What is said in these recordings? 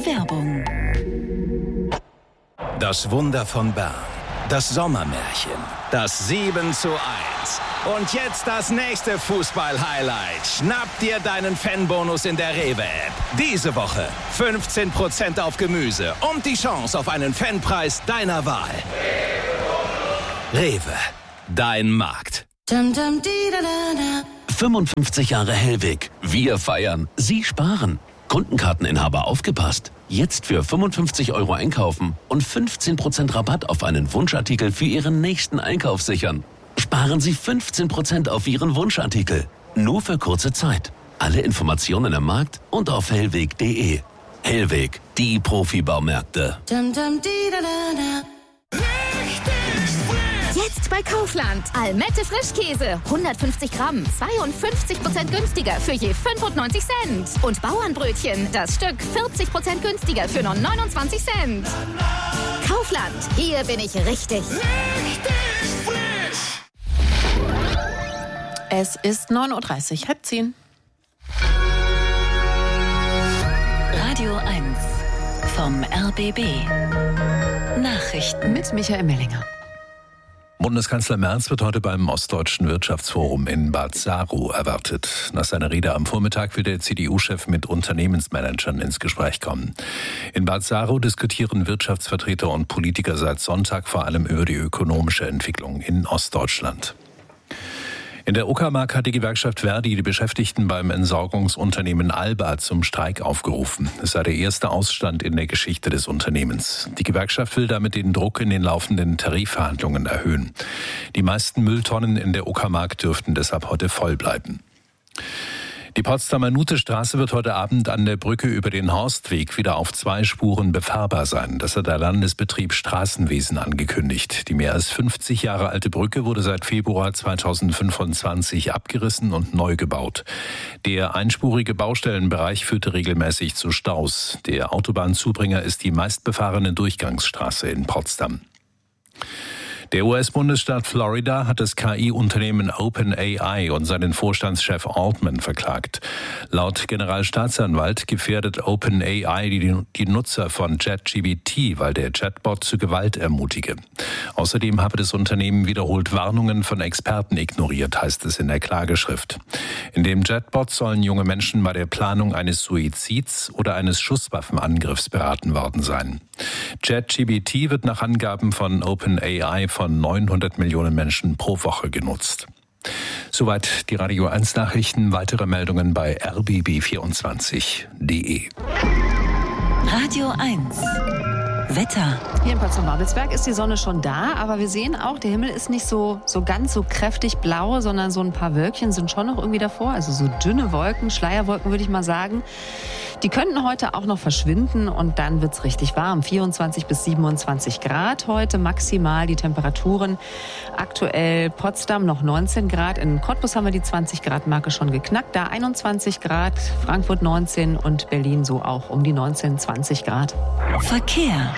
Werbung. Das Wunder von Bern. Das Sommermärchen. Das 7:1. Und jetzt das nächste Fußball-Highlight. Schnapp dir deinen Fanbonus in der Rewe-App. Diese Woche 15% auf Gemüse und die Chance auf einen Fanpreis deiner Wahl. Rewe. Dein Markt. 55 Jahre Hellweg. Wir feiern. Sie sparen. Kundenkarteninhaber aufgepasst. Jetzt für 55 € einkaufen und 15% Rabatt auf einen Wunschartikel für Ihren nächsten Einkauf sichern. Sparen Sie 15% auf Ihren Wunschartikel. Nur für kurze Zeit. Alle Informationen im Markt und auf hellweg.de. Hellweg, die Profibaumärkte. Jetzt bei Kaufland. Almette Frischkäse. 150 Gramm. 52% günstiger für je 95 Cent. Und Bauernbrötchen. Das Stück 40% günstiger für nur 29 Cent. Kaufland. Hier bin ich richtig. Es ist 9:30 Uhr, 9:30. Radio 1 vom RBB. Nachrichten Mit Michael Mellinger. Bundeskanzler Merz wird heute beim Ostdeutschen Wirtschaftsforum in Bad Saro erwartet. Nach seiner Rede am Vormittag will der CDU-Chef mit Unternehmensmanagern ins Gespräch kommen. In Bad Saro diskutieren Wirtschaftsvertreter und Politiker seit Sonntag vor allem über die ökonomische Entwicklung in Ostdeutschland. In der Uckermark hat die Gewerkschaft Verdi die Beschäftigten beim Entsorgungsunternehmen Alba zum Streik aufgerufen. Es sei der erste Ausstand in der Geschichte des Unternehmens. Die Gewerkschaft will damit den Druck in den laufenden Tarifverhandlungen erhöhen. Die meisten Mülltonnen in der Uckermark dürften deshalb heute voll bleiben. Die Potsdamer Nutestraße wird heute Abend an der Brücke über den Horstweg wieder auf 2 Spuren befahrbar sein. Das hat der Landesbetrieb Straßenwesen angekündigt. Die mehr als 50 Jahre alte Brücke wurde seit Februar 2025 abgerissen und neu gebaut. Der einspurige Baustellenbereich führte regelmäßig zu Staus. Der Autobahnzubringer ist die meistbefahrene Durchgangsstraße in Potsdam. Der US-Bundesstaat Florida hat das KI-Unternehmen OpenAI und seinen Vorstandschef Altman verklagt. Laut Generalstaatsanwalt gefährdet OpenAI die Nutzer von ChatGPT, weil der Chatbot zu Gewalt ermutige. Außerdem habe das Unternehmen wiederholt Warnungen von Experten ignoriert, heißt es in der Klageschrift. In dem Chatbot sollen junge Menschen bei der Planung eines Suizids oder eines Schusswaffenangriffs beraten worden sein. ChatGPT wird nach Angaben von OpenAI von 900 Millionen Menschen pro Woche genutzt. Soweit die Radio 1 Nachrichten. Weitere Meldungen bei rbb24.de. Radio 1 Wetter. Hier in Potsdam-Babelsberg ist die Sonne schon da, aber wir sehen auch, der Himmel ist nicht so ganz so kräftig blau, sondern so ein paar Wölkchen sind schon noch irgendwie davor. Also so dünne Wolken, Schleierwolken würde ich mal sagen. Die könnten heute auch noch verschwinden und dann wird's richtig warm. 24 bis 27 Grad heute maximal die Temperaturen. Aktuell Potsdam noch 19 Grad. In Cottbus haben wir die 20-Grad-Marke schon geknackt. Da 21 Grad, Frankfurt 19 und Berlin so auch um die 19, 20 Grad. Verkehr.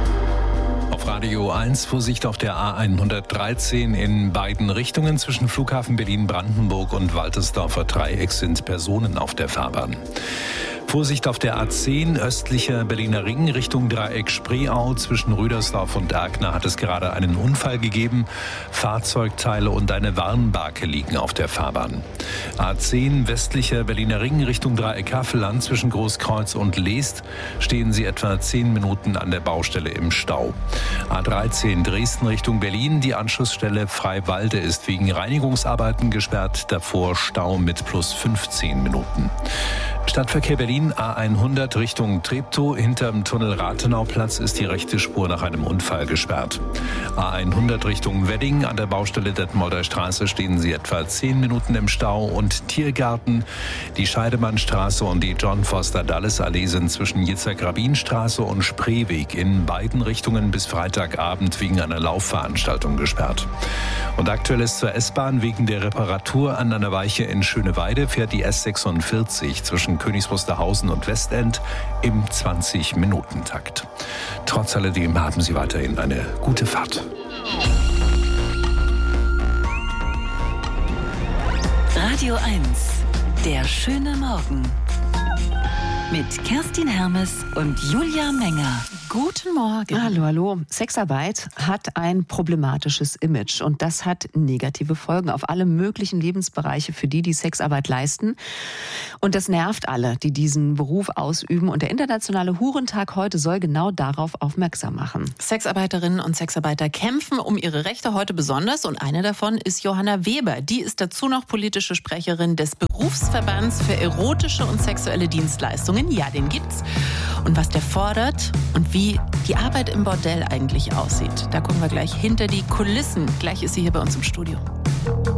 Auf Radio 1 Vorsicht auf der A113 in beiden Richtungen. Zwischen Flughafen Berlin-Brandenburg und Waltersdorfer Dreieck sind Personen auf der Fahrbahn. Vorsicht auf der A10 östlicher Berliner Ring Richtung Dreieck Spreeau. Zwischen Rüdersdorf und Erkner hat es gerade einen Unfall gegeben. Fahrzeugteile und eine Warnbarke liegen auf der Fahrbahn. A10 westlicher Berliner Ring Richtung Dreieck Havelland. Zwischen Großkreuz und Leest stehen Sie etwa 10 Minuten an der Baustelle im Stau. A13 Dresden Richtung Berlin. Die Anschlussstelle Freiwalde ist wegen Reinigungsarbeiten gesperrt. Davor Stau mit plus 15 Minuten. Stadtverkehr Berlin A100 Richtung Treptow. Hinterm Tunnel Rathenauplatz ist die rechte Spur nach einem Unfall gesperrt. A100 Richtung Wedding. An der Baustelle Detmolder Straße stehen Sie etwa 10 Minuten im Stau. Und Tiergarten, die Scheidemannstraße und die John Foster Dulles Allee sind zwischen Yitzhak-Rabin-Straße und Spreeweg in beiden Richtungen bis Freitagabend wegen einer Laufveranstaltung gesperrt. Und aktuell ist zur S-Bahn wegen der Reparatur an einer Weiche in Schöneweide fährt die S46 zwischen Königs Wusterhausen und Westend im 20-Minuten-Takt. Trotz alledem haben Sie weiterhin eine gute Fahrt. Radio 1, der schöne Morgen. mit Kerstin Hermes und Julia Menger. Guten Morgen. Hallo, hallo. Sexarbeit hat ein problematisches Image und das hat negative Folgen auf alle möglichen Lebensbereiche für die Sexarbeit leisten. Und das nervt alle, die diesen Beruf ausüben. Und der Internationale Hurentag heute soll genau darauf aufmerksam machen. Sexarbeiterinnen und Sexarbeiter kämpfen um ihre Rechte heute besonders. Und eine davon ist Johanna Weber. Die ist dazu noch politische Sprecherin des Berufsverbands für erotische und sexuelle Dienstleistungen. Ja, den gibt's. Und was der fordert und wie die Arbeit im Bordell eigentlich aussieht, da gucken wir gleich hinter die Kulissen. Gleich ist sie hier bei uns im Studio.